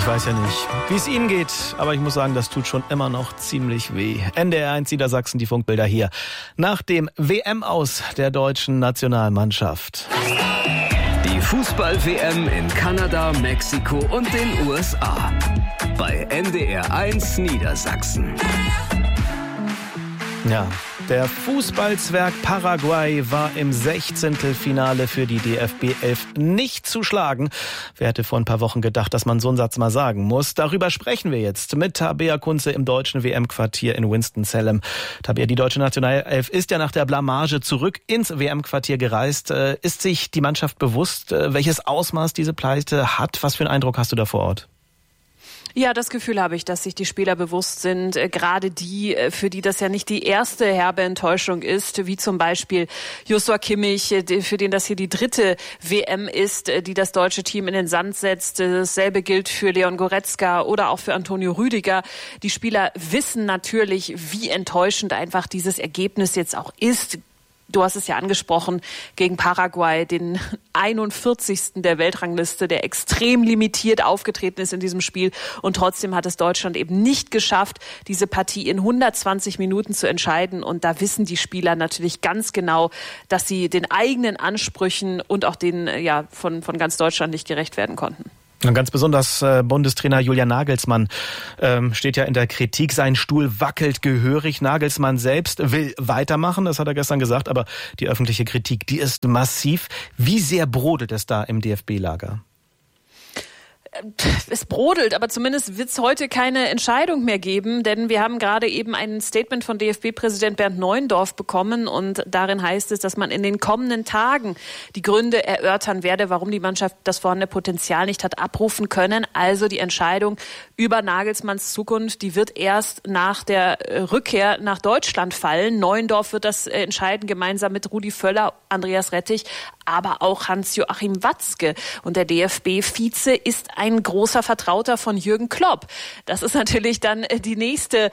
weiß ja nicht, wie es Ihnen geht, aber ich muss sagen, das tut schon immer noch ziemlich weh. NDR 1 Niedersachsen, die Funkbilder hier. Nach dem WM-Aus der deutschen Nationalmannschaft. Die Fußball-WM in Kanada, Mexiko und den USA. Bei NDR 1 Niedersachsen. Ja, der Fußballzwerg Paraguay war im 16. Finale für die DFB 11 nicht zu schlagen. Wer hätte vor ein paar Wochen gedacht, dass man so einen Satz mal sagen muss? Darüber sprechen wir jetzt mit Tabea Kunze im deutschen WM-Quartier in Winston-Salem. Tabea, die deutsche Nationalelf ist ja nach der Blamage zurück ins WM-Quartier gereist. Ist sich die Mannschaft bewusst, welches Ausmaß diese Pleite hat? Was für einen Eindruck hast du da vor Ort? Ja, das Gefühl habe ich, dass sich die Spieler bewusst sind, gerade die, für die das ja nicht die erste herbe Enttäuschung ist, wie zum Beispiel Joshua Kimmich, für den das hier die dritte WM ist, die das deutsche Team in den Sand setzt. Dasselbe gilt für Leon Goretzka oder auch für Antonio Rüdiger. Die Spieler wissen natürlich, wie enttäuschend einfach dieses Ergebnis jetzt auch ist. Du hast es ja angesprochen, gegen Paraguay, den 41. der Weltrangliste, der extrem limitiert aufgetreten ist in diesem Spiel. Und trotzdem hat es Deutschland eben nicht geschafft, diese Partie in 120 Minuten zu entscheiden. Und da wissen die Spieler natürlich ganz genau, dass sie den eigenen Ansprüchen und auch den von ganz Deutschland nicht gerecht werden konnten. Und ganz besonders Bundestrainer Julian Nagelsmann steht ja in der Kritik. Sein Stuhl wackelt gehörig. Nagelsmann selbst will weitermachen, das hat er gestern gesagt, aber die öffentliche Kritik, die ist massiv. Wie sehr brodelt es da im DFB-Lager? Es brodelt, aber zumindest wird es heute keine Entscheidung mehr geben, denn wir haben gerade eben ein Statement von DFB-Präsident Bernd Neuendorf bekommen und darin heißt es, dass man in den kommenden Tagen die Gründe erörtern werde, warum die Mannschaft das vorhandene Potenzial nicht hat abrufen können. Also die Entscheidung über Nagelsmanns Zukunft, die wird erst nach der Rückkehr nach Deutschland fallen. Neuendorf wird das entscheiden, gemeinsam mit Rudi Völler, Andreas Rettich, aber auch Hans-Joachim Watzke. Und der DFB-Vize ist ein großer Vertrauter von Jürgen Klopp. Das ist natürlich dann die nächste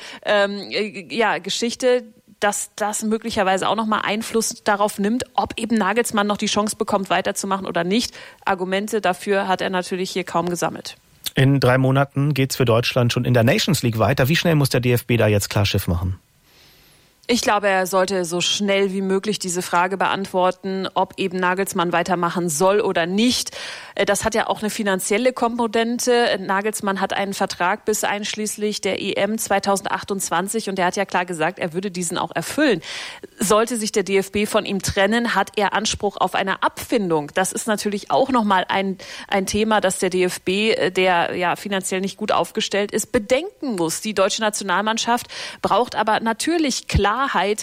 Geschichte, dass das möglicherweise auch nochmal Einfluss darauf nimmt, ob eben Nagelsmann noch die Chance bekommt, weiterzumachen oder nicht. Argumente dafür hat er natürlich hier kaum gesammelt. In 3 Monaten geht's für Deutschland schon in der Nations League weiter. Wie schnell muss der DFB da jetzt klar Schiff machen? Ich glaube, er sollte so schnell wie möglich diese Frage beantworten, ob eben Nagelsmann weitermachen soll oder nicht. Das hat ja auch eine finanzielle Komponente. Nagelsmann hat einen Vertrag bis einschließlich der EM 2028 und er hat ja klar gesagt, er würde diesen auch erfüllen. Sollte sich der DFB von ihm trennen, hat er Anspruch auf eine Abfindung. Das ist natürlich auch nochmal ein Thema, das der DFB, der ja finanziell nicht gut aufgestellt ist, bedenken muss. Die deutsche Nationalmannschaft braucht aber natürlich Klarheit,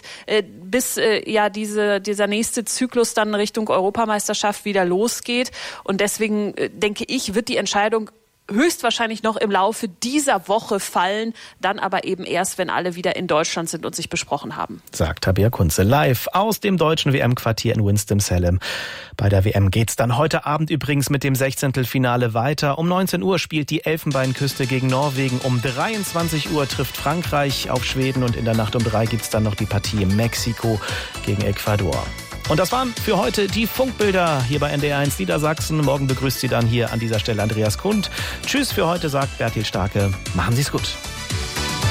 bis dieser nächste Zyklus dann Richtung Europameisterschaft wieder losgeht. Und deswegen denke ich, wird die Entscheidung höchstwahrscheinlich noch im Laufe dieser Woche fallen, dann aber eben erst, wenn alle wieder in Deutschland sind und sich besprochen haben. Sagt Tabea Kunze live aus dem deutschen WM-Quartier in Winston-Salem. Bei der WM geht's dann heute Abend übrigens mit dem 16. Finale weiter. Um 19 Uhr spielt die Elfenbeinküste gegen Norwegen. Um 23 Uhr trifft Frankreich auf Schweden und in der Nacht um 3 gibt's dann noch die Partie Mexiko gegen Ecuador. Und das waren für heute die Funkbilder hier bei NDR 1 Niedersachsen. Morgen begrüßt Sie dann hier an dieser Stelle Andreas Kund. Tschüss für heute, sagt Bertil Starke. Machen Sie es gut.